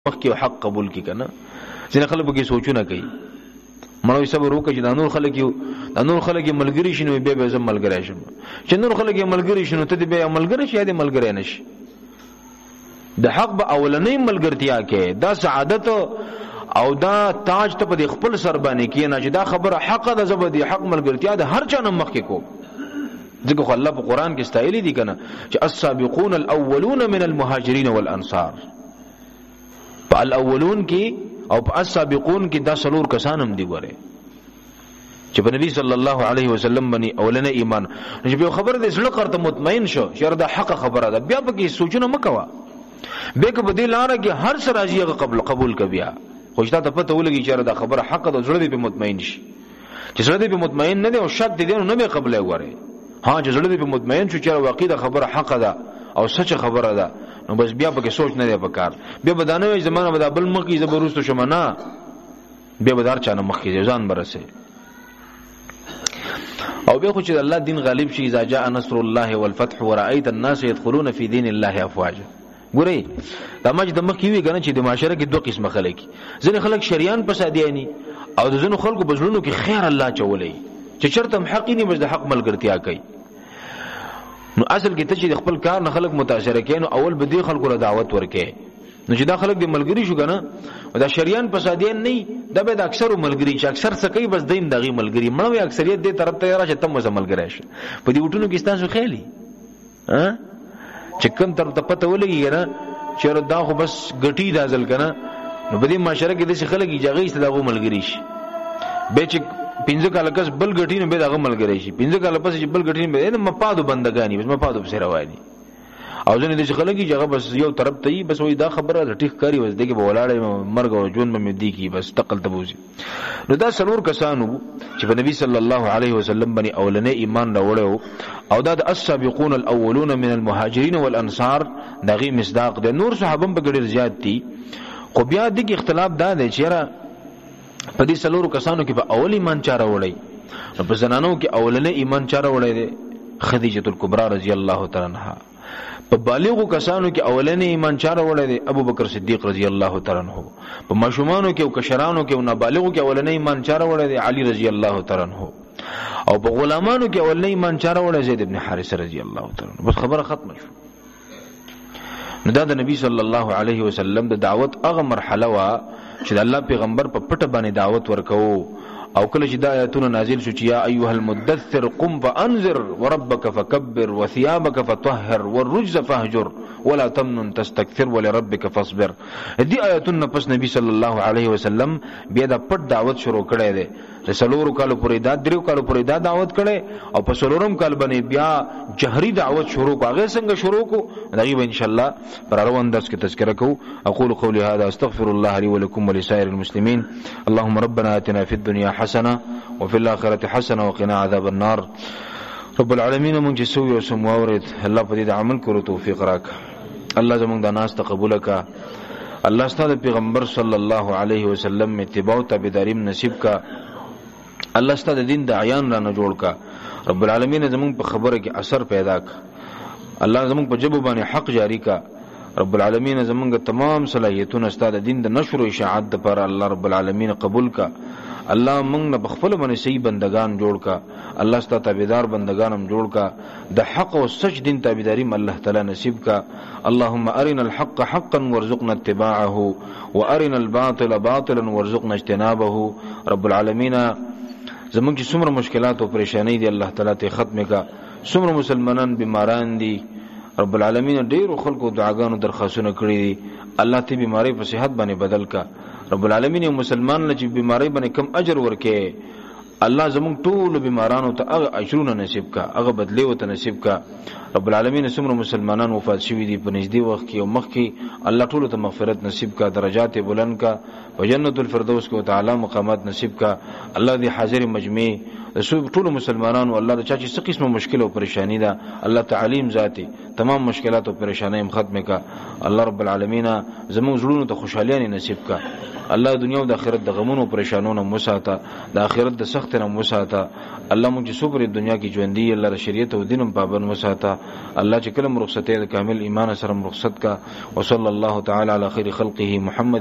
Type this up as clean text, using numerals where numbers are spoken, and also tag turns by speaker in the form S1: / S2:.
S1: مخکې حق قبول کی کنه. ځینې خلک به کې سوچونه کوي مړوي صبر وکړي چې د نور خلک ملګری شنو به زم ملګری شم چې نور خلک ملګری شنو ته به ملګری شې دې ملګری نشي. د حق به اولنې ملګرتیا کې دا سعادت او دا تاج ته په خپل سر باندې کې نه چې دا خبره حق ده زبدي حق ملګرتیا ده هر چا نه مخ کې کو. ځکه خو الله په قران کې استایلی دي کنه چې السابقون الاولون من المهاجرين والانصار. په الاولون کې او په السابقون کې دا سلور کسان هم دي ګوره چې په نبی صلی الله علیه وسلم باندې اولنه ایمان چې به خبره دې زړه قرته مطمئن شو چې دا حق خبره ده بیا به کې سوچونه مکوا به کې بدیل لاره کې هر سر راځي قبول ک بیا خوشتا ته پته ولګي چې دا خبره حق ده زړه دې په مطمئن شي چې زړه دې په مطمئن نه دی او شک دې نه به قبول وګوره. ها چې زړه دې په مطمئن شو چې واقعي دا خبره حق ده او سچ خبره ده نو بس بیا پکې سوچ نه دی پکار بیا بدانه زمانه بدا بل مخې زبروست شمنه بیا بدار چانه مخې ځان برسه او بیا خو چې الله دین غالب شي اذا جاء نصر الله والفتح ورأيت الناس يدخلون في دين الله افواجا. ګورئ دا ماج د مخې وی کنه چې د معاشره کې دوه قسمه خلک ځینې خلک شریان پسادیانی او د ځینو خلکو بزړونو کې خیر الله چولې چې چرته حق نه مجد حق ملګرتیا کوي. نو اصل کې ته چې خپل کار نه خلک متاثر کین اول به دې خلکو له دعوت ورکې نو چې دا خلک د ملګری شو کنه دا شریان پسادین نه دا به د اکثر ملګری چې اکثر سکی بس دیم دغه ملګری مړوي اکثریت دې طرف ته راشه تم مزه ملګری شي په دې وټونو کې تاسو خېلی ها چې کوم طرف ته پته ولګي نه چې دا خو بس غټي دازل کنه نو په دې معاشره کې د خلک ایجاغي استداغو ملګری شي به چې 15 کال کس بل غټی نه به دغه ملګری شي 15 کال پس چې بل غټی نه به مپادو بندگانی بس مپادو په رواني او ځنه د خلګي جګه بس یو طرف ته بس وې دا خبره ټیک کاری وځ دغه بولاړې مرګ او ژوند مې دی کی بس تقل تبوزي. نو دا سلور کسانو چې په نبی صلی الله علیه وسلم باندې اولنې ایمان راوړو او دا د السابقون الاولون من المهاجرين والانصار دغه مصداق د نور صحابه په ګډیر زیات دي خو بیا د اختلاف دا دی چې په دې سلور کسانو کې په اول ایمان چاره وړي نو په زنانو کې اولنې ایمان چاره وړي دي خدیجه الکبرى رضی الله تعالی عنها. په بالغو کسانو کې اولنې ایمان چاره وړي دي ابو بکر صدیق رضی الله تعالی عنہ. په ماشومانو کې او کشرانو کې او نابالغو کې اولنې ایمان چاره وړي دي علی رضی الله تعالی عنہ. او په غلامانو کې اولنې ایمان چاره وړي زید ابن حارثه رضی الله تعالی عنہ. بس خبره ختمه شو. نو دا د نبی صلی الله علیه وسلم د دعوت هغه مرحله وا چې الله پیغمبر په پټه باندې دعوت ورکاو او کله چې د آیاتونو نازل شو چې یا ایها المدثر قم فانذر وربك فكبر وثيابك فطهر والرجز فاهجر ولا تمنن تستكثر ولربك فاصبر. دې آیاتونو پس نبی صلی الله علیه وسلم بیا د پټ دعوت شروع کړی دی. رسولورو کالو پورې دا درو کالو پورې دا دعوت کړي او په سلورم کال باندې بیا جهري دعوت شروع کو. هغه څنګه شروع کو دغه به ان شاء الله پر روان درس کې تذکرہ کو. اقول قولي هذا استغفر الله لي ولكم ولسائر المسلمين. اللهم ربنا آتنا في الدنيا حسنه وفي الاخره حسنه وقنا عذاب النار. رب العالمین مونږ چې سوي او سم واورید الله په دې عمل کولو توفیق راک. الله زمونږ د ناس تقبل کا. الله ستاسو پیغمبر صلی الله علیه وسلم اتباع او تابعداري نصیب کا. الله ستاسو دین د عیان را نه جوړ کا. رب العالمین زمونږ په خبره کې اثر پیدا کا. الله زمونږ په جبو باندې حق جاری کا. رب العالمین زمونږ تمام صلاحیتونه ستاسو دین د نشر او اشاعت لپاره الله رب العالمین قبول کا. الله موږ نه بخپل باندې صحیح بندگان جوړ کا. الله ستاسو تابعدار بندگان هم جوړ کا. د حق او سچ دین تابعداري م الله تعالی نصیب کا. اللهم ارنا الحق حقا وارزقنا اتباعه وارنا الباطل باطلا وارزقنا اجتنابه. رب العالمین زمونږ چې څومره مشکلات او پریشانی دي الله تعالی ته ختم کا. څومره مسلمانان بیماران دي رب العالمین ډیرو خلکو دعاګانو درخواستونه کړې دي الله ته بیماری په صحت باندې بدل کا. رب العالمین مسلمان لچ بیماری باندې کم اجر ورکې الله زموږ ټول بیمارانو ته هغه اجرونه نصیب کا هغه بدلی وته نصیب کا. رب العالمین څومره مسلمانان وفات شوي دي په نږدې وخت کې او مخ کې الله ټول ته مغفرت نصیب کا درجات بلند کا په جنت الفردوس کې تعالی مقامات نصیب کا. الله دې حاضر مجمع ټول مسلمانانو الله د چا چې څه قسمه مشکل او پریشانی ده الله تعالی ذاتی تمام مشکلات او پریشانای ختم کا الله رب العالمین زموږ زړونو ته خوشحالي نصیب کا الله دنیا او د آخرت د غمونو پریشانونو مساته د آخرت د سخت نه مساته الله موږ چې صبر دنیا کې ژوند دی الله د شریعت او دین پابند مساته الله چې کلم رخصت د کامل ایمان سره رخصت کا وصلی الله تعالی علی خیر خلقه محمد